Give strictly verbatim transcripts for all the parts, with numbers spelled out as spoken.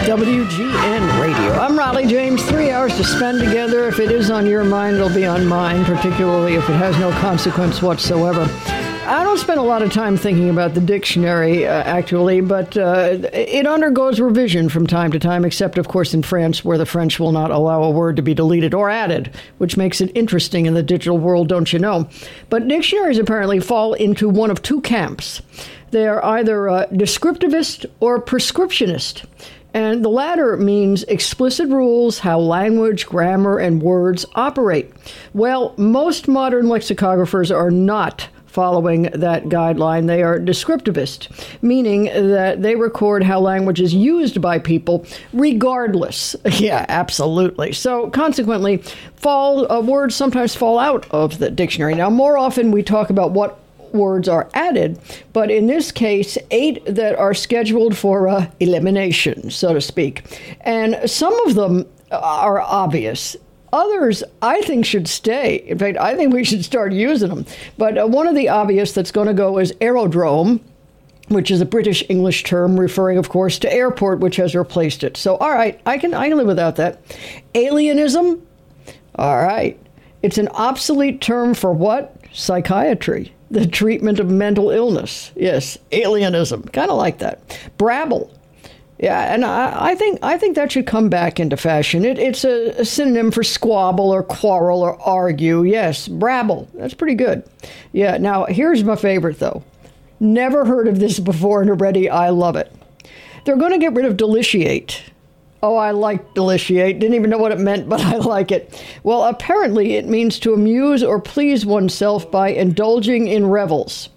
W G N Radio. I'm Raleigh James. Three hours to spend together. If it is on your mind, it'll be on mine, particularly if it has no consequence whatsoever. I don't spend a lot of time thinking about the dictionary, uh, actually, but uh, it undergoes revision from time to time, except, of course, in France, where the French will not allow a word to be deleted or added, which makes it interesting in the digital world, don't you know? But dictionaries apparently fall into one of two camps. They are either uh, descriptivist or prescriptionist. And the latter means explicit rules how language, grammar, and words operate. Well, most modern lexicographers are not following that guideline. They are descriptivist, meaning that they record how language is used by people regardless. Yeah, absolutely. So consequently, fall uh, words sometimes fall out of the dictionary. Now, more often we talk about what words are added, but in this case, eight that are scheduled for uh, elimination, so to speak. And some of them are obvious. Others, I think, should stay. In fact, I think we should start using them. But uh, one of the obvious that's going to go is aerodrome, which is a British English term referring, of course, to airport, which has replaced it. So, all right, I can I can live without that. Alienism, all right. It's an obsolete term for what? Psychiatry, the treatment of mental illness. Yes, alienism, kind of like that. Brabble. Yeah, and I, I think I think that should come back into fashion. It, it's a, a synonym for squabble or quarrel or argue. Yes, brabble. That's pretty good. Yeah, now here's my favorite, though. Never heard of this before, and already I love it. They're going to get rid of deliciate. Oh, I like deliciate. Didn't even know what it meant, but I like it. Well, apparently it means to amuse or please oneself by indulging in revels.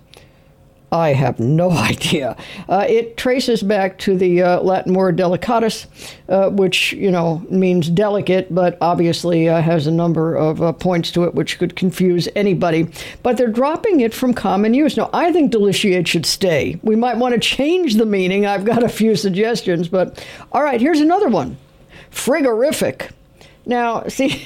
I have no idea. Uh, it traces back to the uh, Latin word delicatus, uh, which, you know, means delicate, but obviously uh, has a number of uh, points to it which could confuse anybody. But they're dropping it from common use. Now, I think deliciate should stay. We might want to change the meaning. I've got a few suggestions, but all right, here's another one. Frigorific. Now, see,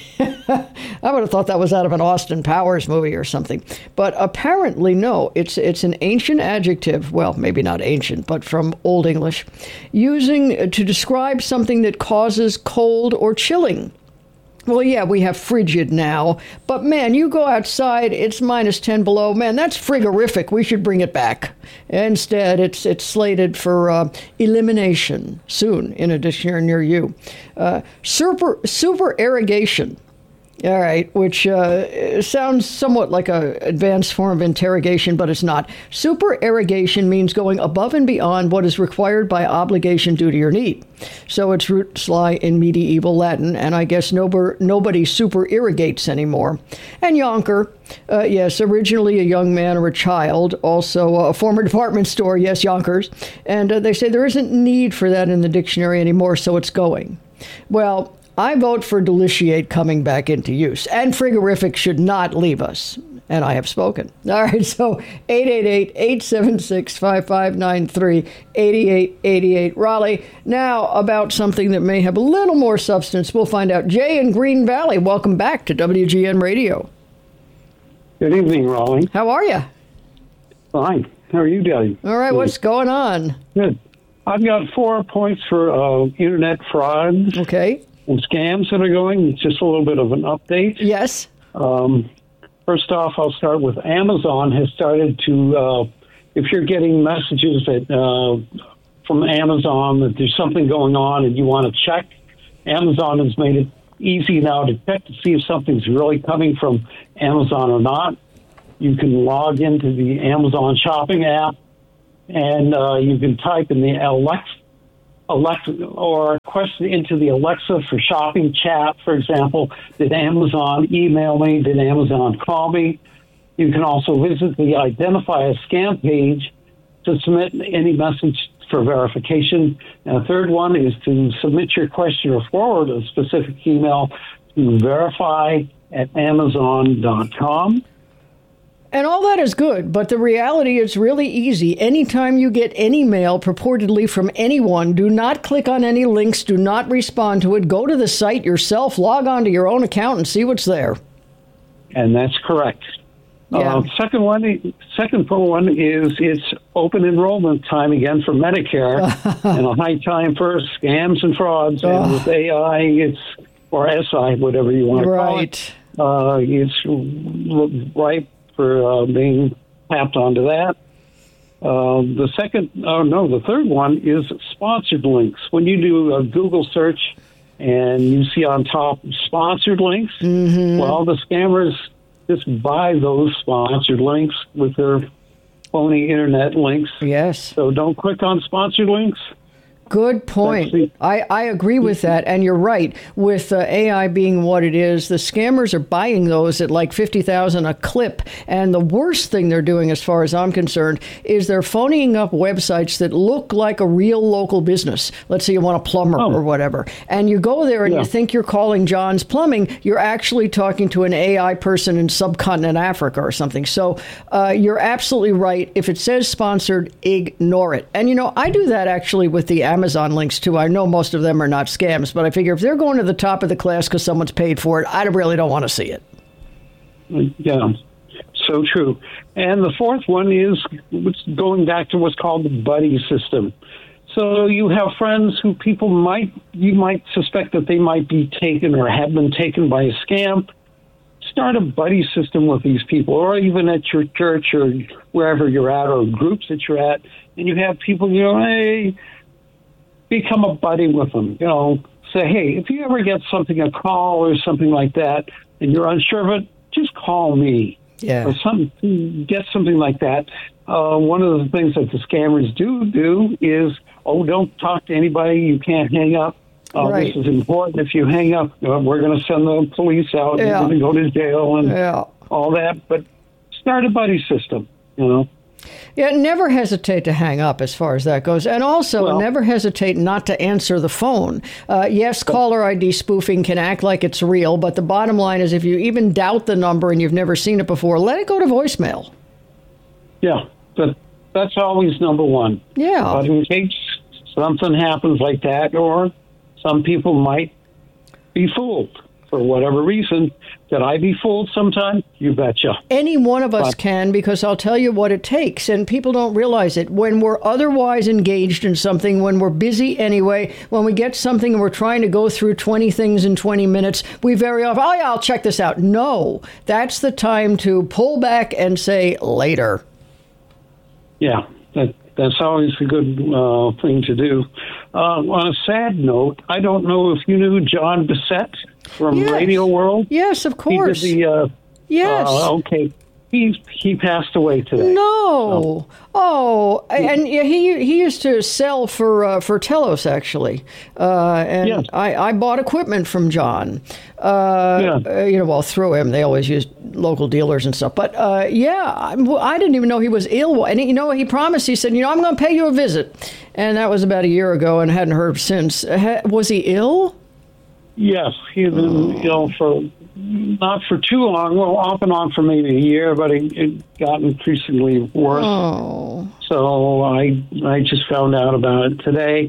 I would have thought that was out of an Austin Powers movie or something. But apparently, no, it's it's an ancient adjective. Well, maybe not ancient, but from Old English, using to describe something that causes cold or chilling. Well, yeah, we have frigid now, but man, you go outside, it's minus ten below. Man, that's frigorific. We should bring it back. Instead, it's it's slated for uh, elimination soon in a dictionary near you. Uh, super super irrigation. All right, which uh, sounds somewhat like a advanced form of interrogation, but it's not. Supererogation means going above and beyond what is required by obligation, duty, or need. So its roots lie in medieval Latin, and I guess nobody, nobody super irrigates anymore. And yonker, uh, yes, originally a young man or a child, also a former department store, yes, yonkers. And uh, they say there isn't need for that in the dictionary anymore, so it's going. Well, I vote for deliciate coming back into use, and frigorific should not leave us. And I have spoken. All right, so eight eight eight, eight seven six, five five nine three, eight eight eight eight. Raleigh, now about something that may have a little more substance. We'll find out. Jay in Green Valley, welcome back to W G N Radio. Good evening, Raleigh. How are you? Fine. How are you doing? All right, what's going on? Good. I've got four points for uh, internet frauds. Okay. And scams that are going. It's just a little bit of an update. Yes. Um, first off, I'll start with Amazon has started to, uh, if you're getting messages that uh, from Amazon that there's something going on and you want to check, Amazon has made it easy now to check to see if something's really coming from Amazon or not. You can log into the Amazon shopping app and uh, you can type in the Alexa, Alexa or question into the Alexa for shopping chat, for example. Did Amazon email me? Did Amazon call me? You can also visit the Identify a Scam page to submit any message for verification. And a third one is to submit your question or forward a specific email to verify at amazon dot com. And all that is good, but the reality is really easy. Anytime you get any mail purportedly from anyone, do not click on any links, do not respond to it. Go to the site yourself, log on to your own account and see what's there. And that's correct. Yeah. Uh, second one, second one is it's open enrollment time again for Medicare, and a high time for scams and frauds. Oh. And with A I, it's or S I, whatever you want to Right. call it. Uh, it's ripe for uh, being tapped onto that. Uh, the second, oh no, the third one is sponsored links. When you do a Google search and you see on top sponsored links, Mm-hmm. well, the scammers just buy those sponsored links with their phony internet links. Yes. So don't click on sponsored links. Good point. That's I, I agree with that. And you're right. With uh, A I being what it is, the scammers are buying those at like fifty thousand dollars a clip. And the worst thing they're doing, as far as I'm concerned, is they're phoning up websites that look like a real local business. Let's say you want a plumber Oh. or whatever. And you go there and Yeah. you think you're calling John's Plumbing. You're actually talking to an A I person in subcontinent Africa or something. So uh, you're absolutely right. If it says sponsored, ignore it. And, you know, I do that actually with the Amazon links, too. I know most of them are not scams, but I figure if they're going to the top of the class because someone's paid for it, I really don't want to see it. Yeah, so true. And the fourth one is what's going back to what's called the buddy system. So you have friends who people might, you might suspect that they might be taken or have been taken by a scam. Start a buddy system with these people, or even at your church or wherever you're at, or groups that you're at, and you have people, you know, hey, become a buddy with them. You know, say, hey, if you ever get something, a call or something like that, and you're unsure of it, just call me. Yeah. Or some, get something like that. Uh, one of the things that the scammers do do is, oh, don't talk to anybody. You can't hang up. Uh, Right. This is important. If you hang up, uh, we're going to send the police out. Yeah. You're going to go to jail and Yeah. all that. But start a buddy system, you know. Yeah, never hesitate to hang up as far as that goes. And also, Well- never hesitate not to answer the phone. Uh, yes, caller I D spoofing can act like it's real, but the bottom line is if you even doubt the number and you've never seen it before, let it go to voicemail. Yeah, but that's always number one. Yeah. But in case something happens like that, or some people might be fooled for whatever reason. Could I be fooled sometime? You betcha. Any one of us But- can, because I'll tell you what it takes, and people don't realize it. When we're otherwise engaged in something, when we're busy anyway, when we get something and we're trying to go through twenty things in twenty minutes, we very often, oh yeah, I'll check this out. No, that's the time to pull back and say later. Yeah, that, that's always a good uh, thing to do. Uh, on a sad note, I don't know if you knew John Bissett from Yes. Radio World. Yes, of course. He did the, uh, yes. uh, okay. He, he passed away today. No. Oh, and yeah, he he used to sell for uh, for Telos actually, uh, and Yes. I, I bought equipment from John. Uh, Yeah. uh, you know, well through him, they always used local dealers and stuff. But uh, yeah, I, I didn't even know he was ill. And you know, he promised. He said, you know, I'm going to pay you a visit, and that was about a year ago, and hadn't heard since. Ha- was he ill? Yes, he's been ill for not for too long. Well, off and on for maybe a year, but it, it got increasingly worse. Oh. So I I just found out about it today.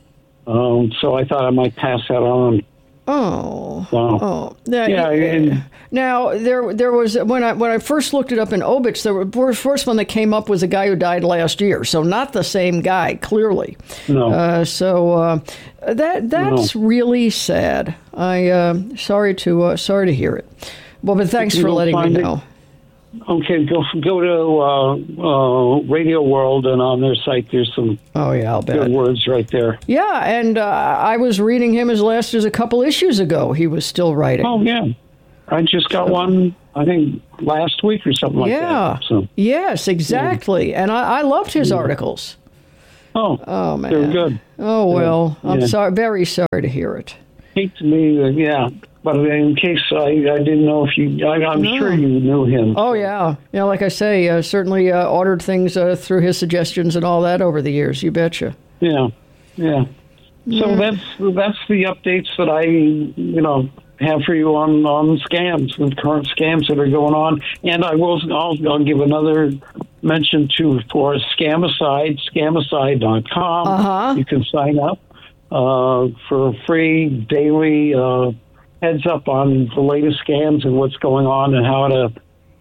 Um, so I thought I might pass that on. Oh. Wow. Oh. Now, Yeah, and- now there there was when I when I first looked it up in Obits, the first one that came up was a guy who died last year, so not the same guy, clearly. No. Uh, so uh, that that's really sad. I uh, sorry to uh, sorry to hear it. Well, but thanks You for don't letting me find it- know. Okay, go go to uh, uh, Radio World, and on their site there's some Oh yeah, I'll bet. good words right there. Yeah, and uh, I was reading him as last as a couple issues ago. He was still writing. Oh yeah, I just got one. I think last week or something like yeah. that. So Yes, exactly. And I, I loved his articles. oh, Oh man, they're good. Oh well, I'm Yeah. sorry, very sorry to hear it. Hate to be, uh, yeah. But in case I, I didn't know if you, I, I'm No. sure you knew him. Oh yeah, yeah. Like I say, uh, certainly uh, ordered things uh, through his suggestions and all that over the years. You betcha. Yeah, yeah. So that's that's the updates that I, you know, have for you on on scams, the current scams that are going on. And I will, I'll, I'll give another mention to for Scamicide, scamicide dot com. Uh-huh. You can sign up uh, for a free daily uh, heads up on the latest scams and what's going on and how to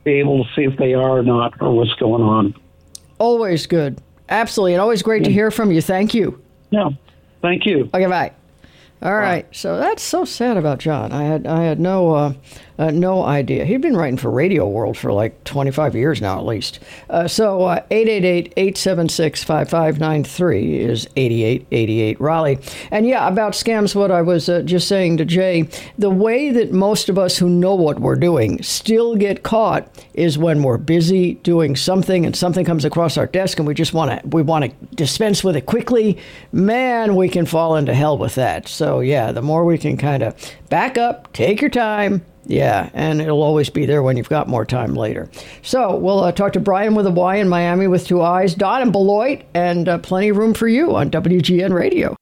be able to see if they are or not, or what's going on. Always good. Absolutely. And always great yeah. to hear from you. Thank you. Yeah. Thank you. Okay, bye. All right, so that's so sad about John. I had I had no uh, uh, no idea. He'd been writing for Radio World for like twenty-five years now, at least. Uh, so uh, eight eight eight, eight seven six, five five nine three is eighty-eight eighty-eight Raleigh. And yeah, about scams, what I was uh, just saying to Jay, the way that most of us who know what we're doing still get caught is when we're busy doing something and something comes across our desk and we just want to we want to dispense with it quickly. Man, we can fall into hell with that. So So, yeah, the more we can kind of back up, take your time, yeah, and it'll always be there when you've got more time later. So, we'll uh, talk to Brian with a Y in Miami with two I's, Don in Beloit, and uh, plenty of room for you on W G N Radio.